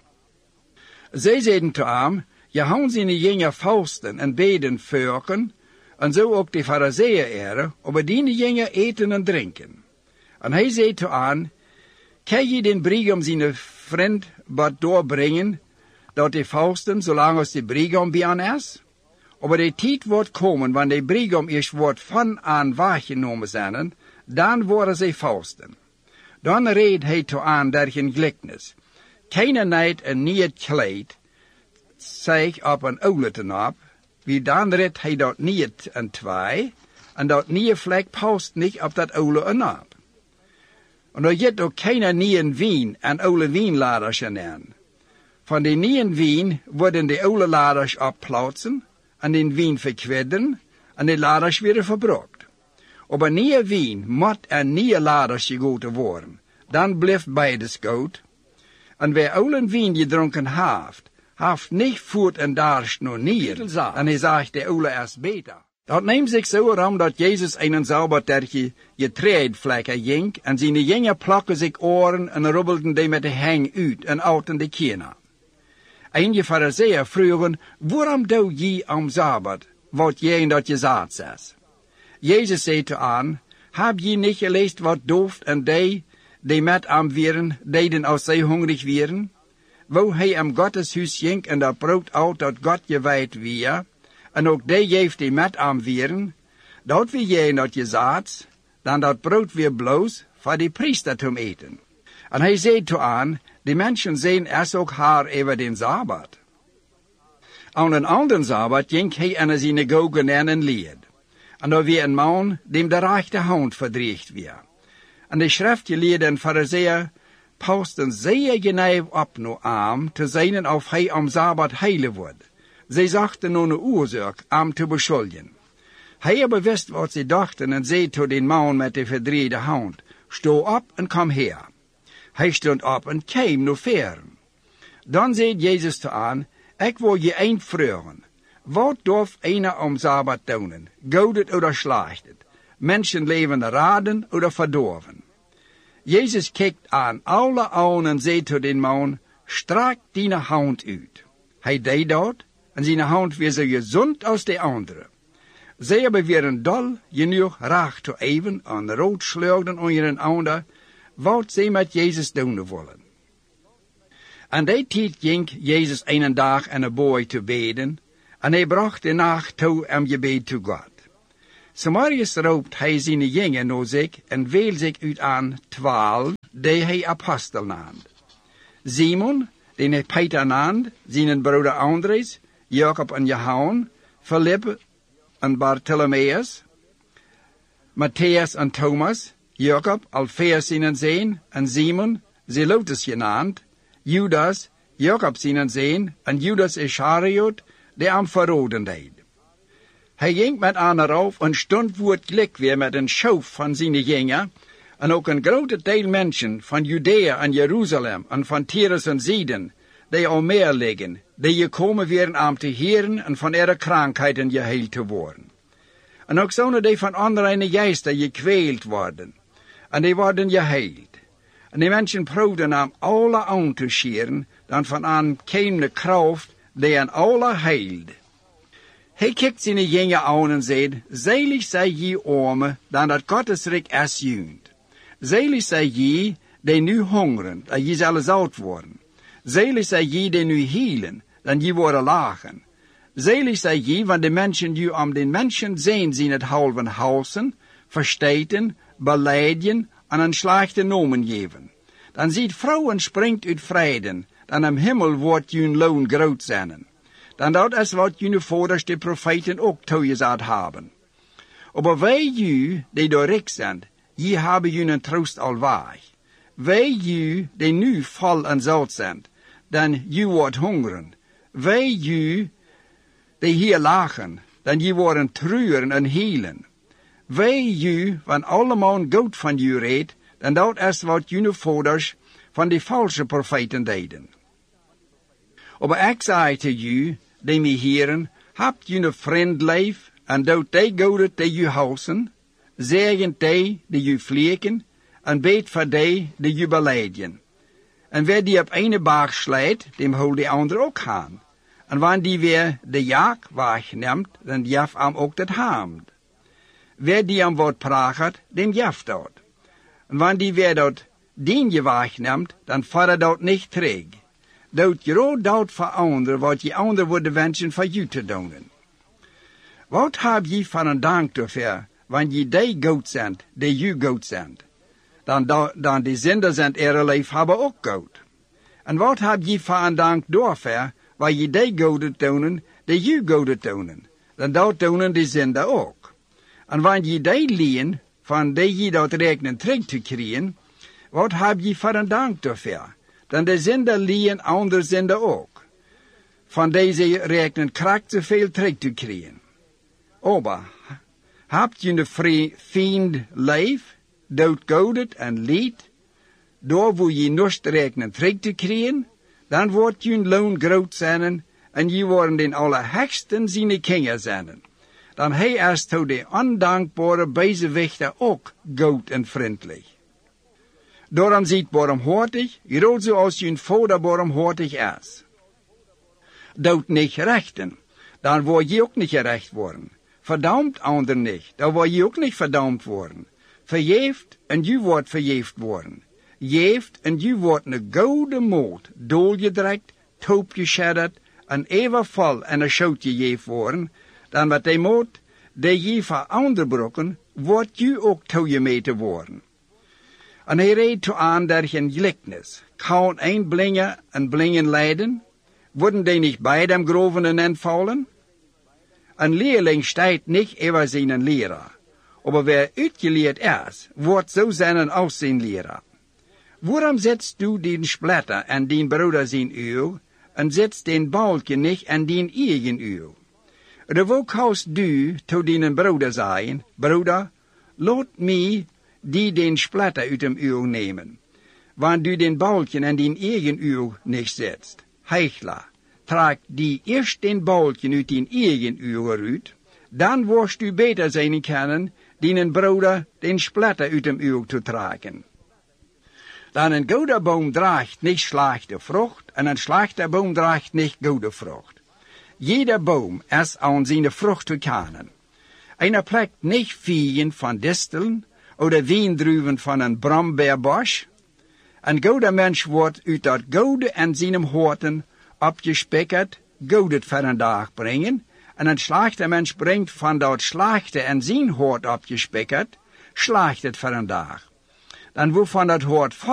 Zij zeiden te hem, je houdt zijn jongen fausten en beden vuren, en zo ook de fariseeën eren, maar die jongen eten en drinken. En hij zei te aan, kan je den brigom zijn vriend wat doorbrengen, dat de fausten, zolang als de brigom bij aan is? Maar de tijd wordt komen, wanneer de brigom eerst wordt van aan waargenomen zijn, dan worden zij fausten. Dan reed hij toe aan dergelijke gelijkenis. Keine neid een nieuw kleed, zich op een oude te op, wie dan redt hij dat niet en twee, en dat nieuwe vlek past niet op dat oude en op. En er zit ook keine nieuwe wien en oude wienladers aan. Van de nieuwe wien worden de oude laders opplaatsen, en den wien verkwijden, en de laders weer verbruikt. Op een nieuwe wien moet een nieuwe laders gegoten worden, dan blijft beides goed. En wer oude wien gedronken heeft, heeft niet voort en darst nog niet, en hij zegt de oude is beter. Dat neemt zich zo om dat Jezus een zaubertertje getreidvlekken ging, en zijn jongen plakken zich oren en rubbelden die met de hang uit en outen de kinderen. Einige fariseeën vroegen, waarom doe je om Sabbat, wat jij dat je zaad is? Jezus zei te aan, heb je niet gelezen wat dooft en die, die met hem waren, deden als zij hongerig waren? Wo hij am Gottes huis ging en dat brood uit dat God gewijd weer, en ook die heeft die met hem waren, dat wie jij dat je zaad, dan dat brood weer bloos voor die priester te eten. En hij zei te aan, die mensen zijn es ook haar over den Sabbat. Aan een andere Sabbat ging hij in de synagoge en een leed. En daar weer een man, dem de rechte hand verdreigd weer. En de schriftgeleerden en fariseeën pausten zeer genauw op naar hem, te zijn of hij am Sabbat heilen wordt. Zij zachten naar een oorzaak hem te beschuldigen. Hij aber wist wat ze dachten en zei tot den man met de verdreide hand, sto op en kom her. Hij stond op en kwam naar veren. Dan zei Jezus te aan, ik wil je eind vragen. Wat darf einer om Sabbat doen? Godet oder schlechtet? Menschenleben raden oder verdorven? Jezus kijkt aan alle ogen en zei tot den man, strak die hand uit. Hij deed dat, en zijn hand weer zo gezond als de andere. Zij hebben weer een dol, genoeg raag te even en rood sleugden onder een ander, wat zij met Jezus doen willen. En die tijd ging Jezus een dag en een boy te beden, en hij bracht de nacht toe en gebed te God. Somarius roept hij zijn jongen naar zich en wil zich uit aan twaalf, die hij apostel naamt. Simon, die hij Peter naamt, zijn broeder Andres, Jacob en Johannes, Philip en Bartholomeus, Matthias en Thomas, Jacob, Alphaeus zijn zoon, en Simon, Zelotes genaamd, Judas, Jacob zijn zoon, en Judas Iscariot, die hem verraden deed. Hij ging met aan op en stond voor het lik weer met een schoof van zijn jongen, en ook een grote deel mensen van Judea en Jeruzalem en van Tyrus en Sidon, die al meer liggen, die gekomen werden om te heren en van ihre krankheden geheeld te worden. En ook zouden die van andere geesten gekweeld worden, en die worden geheeld. En die mensen proefden om alle aan te scheren, dan van aan kwam de kracht die aan alle heilde. Hij kijkt zijn jongen aan en zegt, zelig zij je armen, dan dat Gottes rijk is junt. Zelig zij je, die nu hongeren, dat je zal zout worden. Zelig zij je, die nu hielen, dan je worden lachen. Zelig zij je, want de mensen die om den mensen zijn, zien het halven halsen, versteten, beleiden en een slechte nomen geven. Dan ziet vrouwen springt uit vreden, dan am himmel wordt jun loon groot zijn. Dan dat is wat jullie vaders de profeten ook toegezegd hebben. Maar wij jullie, die door rijk zijn, je hebben jullie troost al weg. Wij jullie, die nu vol en zout zijn, dan je wordt hongeren. Wij jullie, die hier lachen, dan je worden treuren en hielen. Wij jullie, van allemaal goed van je reed, dan dat is wat jullie vaders van de valse profeten deden. Maar ik zei te jullie, die mij heren, hebt jullie vriend leef, en dood die goede die je halsen, zegent die die je vliegen, en beet voor die die je beleiden. En wie die op ene baag slijt, dem hol de andere ook aan. En wanneer die weer de jaak wegneemt, dan jaf hem ook dat haamd. Wie die hem wat praat, dem jaf dat. En wanneer die weer dat dien je wegneemt, dan vader dat niet terug. Dood je ook dat voor anderen, wat je anderen worden wensen voor je te doen. Wat heb je van een dank daarvoor, wanneer je die goed zijn, die je goed zijn? Dan, dan die zinder zijn ihre leven hebben ook goed. En wat heb je van een dank daarvoor, wanneer je die goede doen, die je goede doen? Dan dat doen die zinder ook. En wanneer je die leen, van die je dat rekenen terug te krijgen, wat heb je van een dank daarvoor? Dan de zinder leen andere zinder ook. Van deze rekenen kracht zoveel terug te krijgen. Maar, hebt je een vriend leef, doodgodet en lied, door wo je nust rekenen terug te krijgen, dan wordt je loon groot zijn en je worden den allerheksten zijn kinderen zijn. Dan hij is to de ondankbare bezewichter ook goed en vriendelijk. Daarom ziet barmhartig, groot zoals je vader barmhartig is. Dood niet rechten, dan word je ook niet gerecht worden. Verdampt ander niet, dan word je ook niet verdampt worden. Verjeeft en je wordt verjeefd worden. Jeeft en je wordt een gouden moord, doorgedrekt, toopgeschedderd, en even vol en een schootje jeeft worden, dan met die moord, die je van ander brokken, wordt je ook toegemeten worden. En hij reed toe aan der geen gelijkenis. Kan een blingen en blingen leiden? Worden die niet bij dem groven en vallen? Een leerling staat niet over zijn leraar. Maar wer uitgeleerd is, wordt zo zijn als zijn leraar. Waarom zetst du den splatter en den broeder zijn uur, en zetst den balkje niet en den eigen uur? De wok haust du to den broeder zijn, broeder, laat mij die den splatter uit hem uur nemen. Wanneer du den balkje en den eigen uur niet zetst, heichler, trag die eerst den balkje uit den eigen uur uit, dan worst u beter zijn kunnen, die een broeder den splatter uit hem uur te tragen. Dan een goede boom draagt niet slechte Frucht en een slechte boom draagt niet goede Frucht. Jeder boom is aan zijn vrucht te kennen. Einer plekt niet vijen van disteln oder wiendruven van een brombeerbosch. Een goede mens wordt uit dat goede en zijn horten opgespikkerd, goede voor een dag brengen. En een slechte mens brengt van dat slechte en zijn hort opgespikkerd, slecht het voor een dag. Dan wo van dat hort